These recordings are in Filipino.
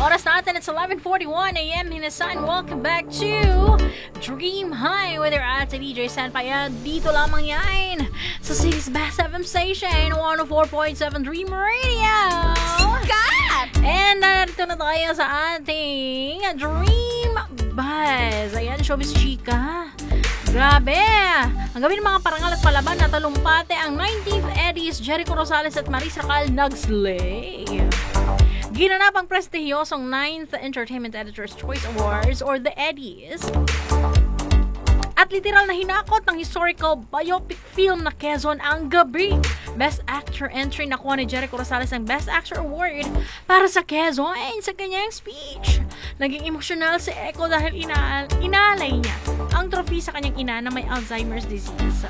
Oras natin, it's 11:41 a.m. Minasan. Welcome back to Dream High with your ate DJ Senpai. Dito lamang yan sa City's Best FM Station, 104.7 Dream Radio. Sikat! And narito na tayo sa ating Dream Buzz. Ayan, showbiz chika. Grabe! Ang gabi ng mga parangal at palaban na talumpate ang 19th Eddies Jericho Rosales at Marisa Cal nag-slay. Ginanap ang prestihiyosong 9th Entertainment Editor's Choice Awards or the Eddies. At literal na hinakot ng historical biopic film na Quezon ang gabi. Best Actor entry nakuha ni Jericho Rosales ang Best Actor Award para sa Quezon sa kanyang speech. Naging emosyonal si Echo dahil inalay niya ang trophy sa kanyang ina na may Alzheimer's disease.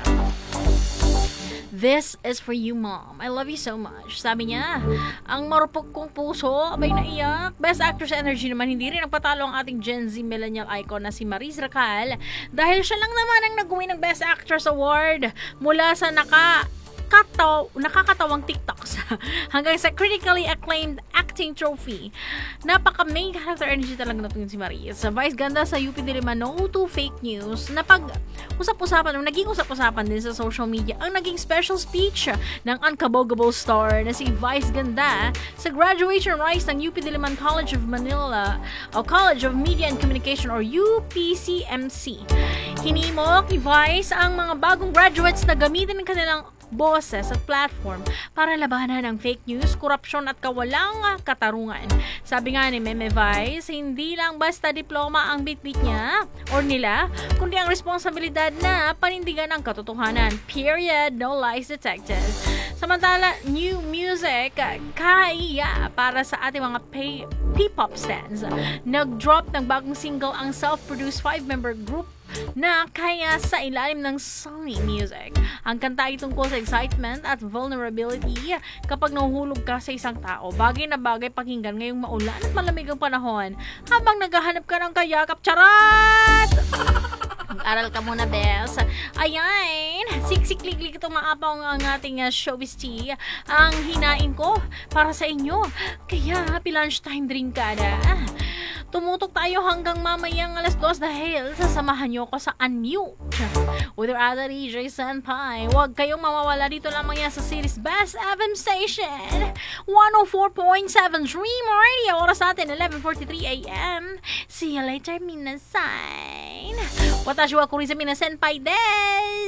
This is for you, Mom. I love you so much. Sabi niya, ang marupok kong puso, abay naiyak. Best Actress Energy naman, hindi rin nagpatalo ang ating Gen Z millennial icon na si Marisa Cal dahil siya lang naman ang nag-win ng Best Actress Award mula sa nakakatawang TikToks hanggang sa critically acclaimed acting trophy. Napaka-main character energy talaga na si Maris. Vice ganda sa UP Diliman, no to fake news na naging usap-usapan din sa social media ang naging special speech ng unkabogable star na si Vice Ganda sa graduation rites ng UP Diliman College of Manila o College of Media and Communication or UPCMC. Hinimok ni Vice ang mga bagong graduates na gamitin ng kanilang boses at platform para labanan ang fake news, korupsyon at kawalang katarungan. Sabi nga ni Meme Vice, hindi lang basta diploma ang bitbit niya or nila, kundi ang responsibilidad na panindigan ang katotohanan. Period. No lies detected. Samantala, new music kaya para sa ating mga P-pop stands. Nag-drop ng bagong single ang self-produced 5-member group na kaya sa ilalim ng Sony Music. Ang kanta ay tungkol sa excitement at vulnerability kapag nahuhulog ka sa isang tao. Bagay na bagay pakinggan ngayong maulan at malamig ang panahon habang naghahanap ka ng kayakap. Charat! Mag-aral ka muna, Bes. Ayan, siksik-liklik itong maapaw ang ating showbiz tea. Ang hinain ko para sa inyo. Kaya happy lunchtime drink ka na. Tumutok tayo hanggang mamayang 2:00 dahil sasamahan nyo ko sa Unmute with your other DJ Senpai. Huwag kayong mawawala, dito lamang yan sa City's Best FM Station 104.7 Dream Radio. Oras natin 11:43 a.m. See you later, minasan. Watashi wa kuri sa minasenpai desu.